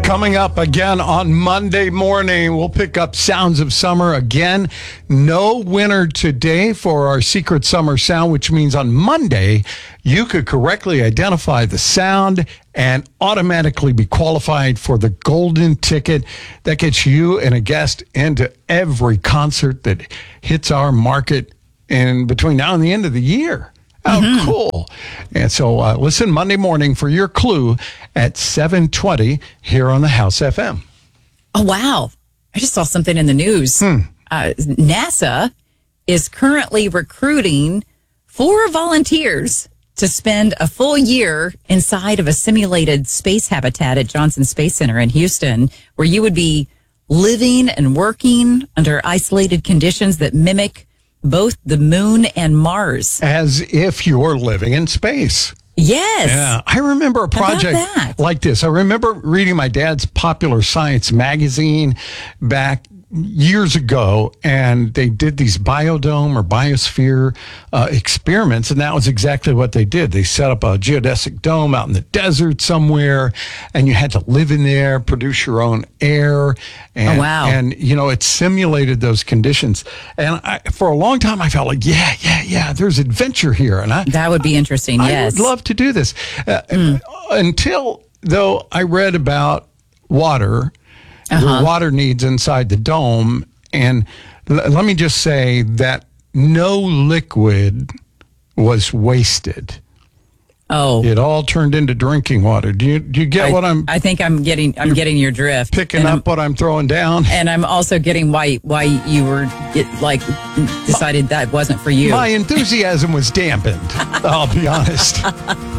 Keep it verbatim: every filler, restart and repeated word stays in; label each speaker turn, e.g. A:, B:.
A: Coming up again on Monday morning, we'll pick up Sounds of Summer again. No winner today for our Secret Summer Sound, which means on Monday, you could correctly identify the sound and automatically be qualified for the golden ticket that gets you and a guest into every concert that hits our market in between now and the end of the year. Oh, mm-hmm. Cool. And so uh, listen Monday morning for your clue at seven twenty here on the House F M.
B: Oh, wow. I just saw something in the news.
A: Hmm.
B: Uh, NASA is currently recruiting four volunteers to spend a full year inside of a simulated space habitat at Johnson Space Center in Houston, where you would be living and working under isolated conditions that mimic both the moon and Mars.
A: As if you're living in space.
B: Yes.
A: Yeah. I remember a project like this. I remember reading my dad's Popular Science magazine back years ago, and they did these biodome or biosphere uh, experiments, and that was exactly what they did. They set up a geodesic dome out in the desert somewhere, and you had to live in there, produce your own air. And,
B: oh, wow.
A: And, you know, it simulated those conditions. And I, for a long time, I felt like, yeah, yeah, yeah, there's adventure here. And I,
B: that would be interesting,
A: I,
B: yes.
A: I would love to do this. Uh, mm. Until, though, I read about water, Uh-huh. the water needs inside the dome. And l- let me just say that no liquid was wasted.
B: Oh,
A: it all turned into drinking water. Do you do you get
B: I,
A: what I'm?
B: I think I'm getting. I'm getting your drift.
A: Picking up what I'm throwing down,
B: and I'm also getting why why you were it, like decided that wasn't for you.
A: My enthusiasm was dampened. I'll be honest.